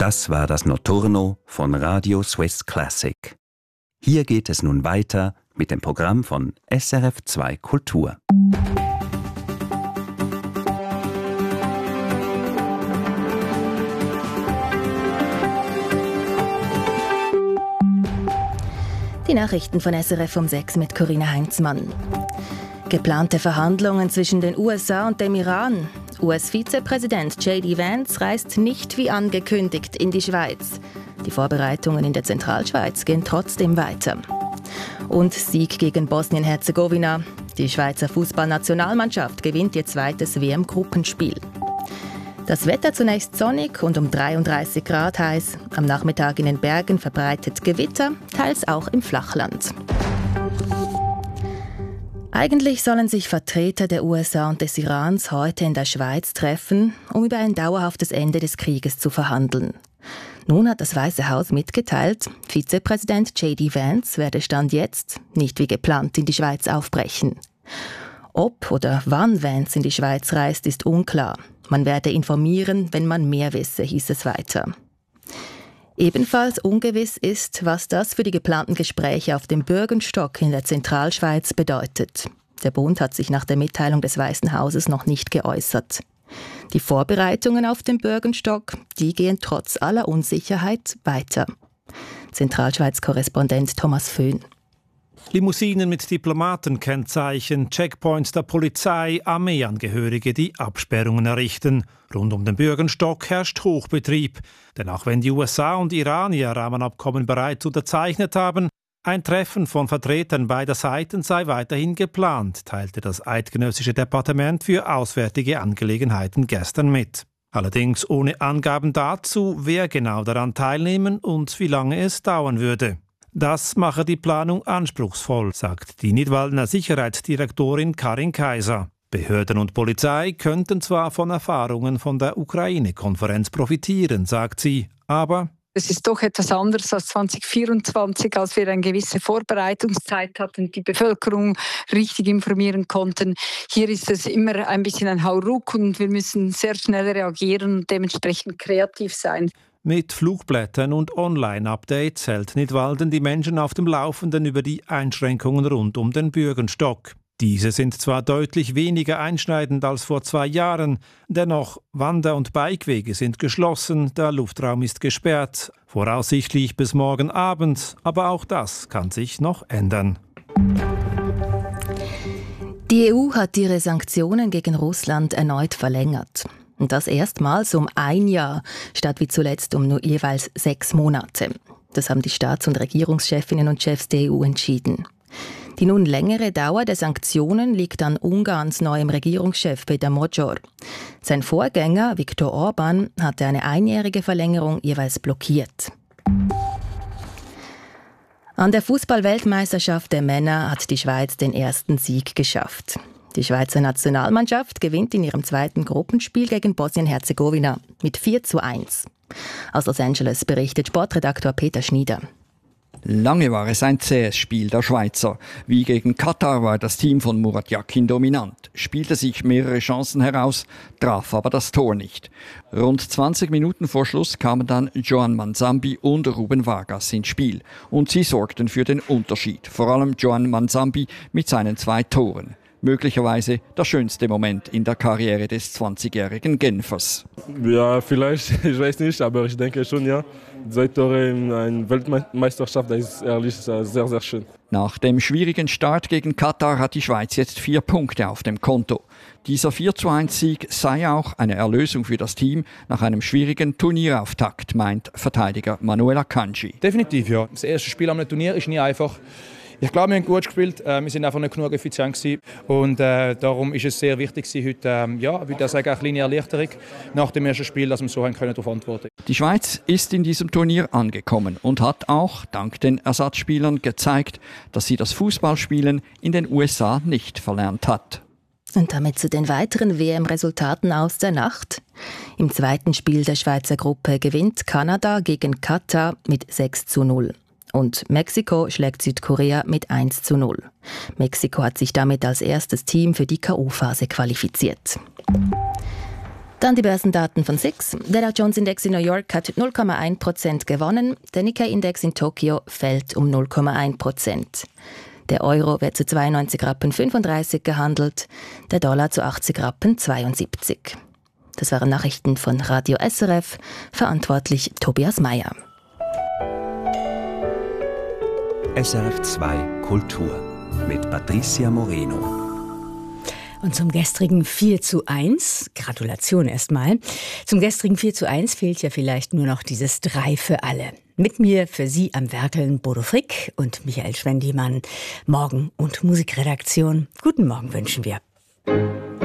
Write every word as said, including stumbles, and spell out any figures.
Das war das Notturno von Radio Swiss Classic. Hier geht es nun weiter mit dem Programm von S R F zwei Kultur. Die Nachrichten von S R F um sechs mit Corinna Heinzmann. Geplante Verhandlungen zwischen den U S A und dem Iran. U S-Vizepräsident J D Vance reist nicht wie angekündigt in die Schweiz. Die Vorbereitungen in der Zentralschweiz gehen trotzdem weiter. Und Sieg gegen Bosnien-Herzegowina. Die Schweizer Fußballnationalmannschaft gewinnt ihr zweites W M-Gruppenspiel. Das Wetter zunächst sonnig und um dreiunddreißig Grad heiß. Am Nachmittag in den Bergen verbreitet Gewitter, teils auch im Flachland. Eigentlich sollen sich Vertreter der U S A und des Irans heute in der Schweiz treffen, um über ein dauerhaftes Ende des Krieges zu verhandeln. Nun hat das Weiße Haus mitgeteilt, Vizepräsident J D Vance werde Stand jetzt nicht wie geplant in die Schweiz aufbrechen. Ob oder wann Vance in die Schweiz reist, ist unklar. Man werde informieren, wenn man mehr wisse, hieß es weiter. Ebenfalls ungewiss ist, was das für die geplanten Gespräche auf dem Bürgenstock in der Zentralschweiz bedeutet. Der Bund hat sich nach der Mitteilung des Weißen Hauses noch nicht geäußert. Die Vorbereitungen auf dem Bürgenstock, die gehen trotz aller Unsicherheit weiter. Zentralschweiz-Korrespondent Thomas Föhn. Limousinen mit Diplomatenkennzeichen, Checkpoints der Polizei, Armeeangehörige, die Absperrungen errichten. Rund um den Bürgenstock herrscht Hochbetrieb. Denn auch wenn die U S A und Iran ihr Rahmenabkommen bereits unterzeichnet haben, ein Treffen von Vertretern beider Seiten sei weiterhin geplant, teilte das Eidgenössische Departement für Auswärtige Angelegenheiten gestern mit. Allerdings ohne Angaben dazu, wer genau daran teilnehmen und wie lange es dauern würde. Das mache die Planung anspruchsvoll, sagt die Nidwaldener Sicherheitsdirektorin Karin Kaiser. Behörden und Polizei könnten zwar von Erfahrungen von der Ukraine-Konferenz profitieren, sagt sie, aber es ist doch etwas anderes als zwanzig vierundzwanzig, als wir eine gewisse Vorbereitungszeit hatten, die Bevölkerung richtig informieren konnten. Hier ist es immer ein bisschen ein Hauruck und wir müssen sehr schnell reagieren und dementsprechend kreativ sein. Mit Flugblättern und Online-Updates hält Nidwalden die Menschen auf dem Laufenden über die Einschränkungen rund um den Bürgenstock. Diese sind zwar deutlich weniger einschneidend als vor zwei Jahren, dennoch Wander- und Bikewege sind geschlossen, der Luftraum ist gesperrt, voraussichtlich bis morgen Abend, aber auch das kann sich noch ändern. Die E U hat ihre Sanktionen gegen Russland erneut verlängert. Und das erstmals um ein Jahr, statt wie zuletzt um nur jeweils sechs Monate. Das haben die Staats- und Regierungschefinnen und Chefs der E U entschieden. Die nun längere Dauer der Sanktionen liegt an Ungarns neuem Regierungschef Péter Major. Sein Vorgänger Viktor Orbán hatte eine einjährige Verlängerung jeweils blockiert. An der Fußball-Weltmeisterschaft der Männer hat die Schweiz den ersten Sieg geschafft. Die Schweizer Nationalmannschaft gewinnt in ihrem zweiten Gruppenspiel gegen Bosnien-Herzegowina mit vier zu eins. Aus Los Angeles berichtet Sportredaktor Peter Schnieder. Lange war es ein zähes Spiel der Schweizer. Wie gegen Katar war das Team von Murat Yakin dominant, spielte sich mehrere Chancen heraus, traf aber das Tor nicht. Rund zwanzig Minuten vor Schluss kamen dann Joan Manzambi und Ruben Vargas ins Spiel und sie sorgten für den Unterschied, vor allem Joan Manzambi mit seinen zwei Toren. Möglicherweise der schönste Moment in der Karriere des zwanzigjährigen Genfers. Ja, vielleicht, ich weiß nicht, aber ich denke schon, ja. Zwei Tore in einer Weltmeisterschaft, das ist ehrlich sehr, sehr schön. Nach dem schwierigen Start gegen Katar hat die Schweiz jetzt vier Punkte auf dem Konto. Dieser vier zu eins Sieg sei auch eine Erlösung für das Team nach einem schwierigen Turnierauftakt, meint Verteidiger Manuel Akanji. Definitiv, ja. Das erste Spiel am Turnier ist nie einfach. Ich glaube, wir haben gut gespielt, wir sind einfach nicht genug effizient gewesen. Und äh, darum ist es sehr wichtig heute, ähm, ja, würde ich sagen, eine kleine Erleichterung nach dem ersten Spiel, dass wir so haben können darauf antworten. Die Schweiz ist in diesem Turnier angekommen und hat auch, dank den Ersatzspielern, gezeigt, dass sie das Fußballspielen in den U S A nicht verlernt hat. Und damit zu den weiteren W M-Resultaten aus der Nacht. Im zweiten Spiel der Schweizer Gruppe gewinnt Kanada gegen Katar mit sechs zu null. Und Mexiko schlägt Südkorea mit eins zu null. Mexiko hat sich damit als erstes Team für die K O-Phase qualifiziert. Dann die Börsendaten von S I X. Der Dow Jones Index in New York hat null Komma eins Prozent gewonnen. Der Nikkei Index in Tokio fällt um null Komma eins Prozent. Der Euro wird zu zweiundneunzig Rappen fünfunddreißig gehandelt, der Dollar zu achtzig Rappen zweiundsiebzig. Das waren Nachrichten von Radio S R F, verantwortlich Tobias Meyer. S R F zwei Kultur mit Patricia Moreno. Und zum gestrigen vier zu eins, Gratulation erstmal, zum gestrigen vier zu eins fehlt ja vielleicht nur noch dieses drei für alle. Mit mir für Sie am Werkeln Bodo Frick und Michael Schwendimann. Morgen- und Musikredaktion. Guten Morgen wünschen wir.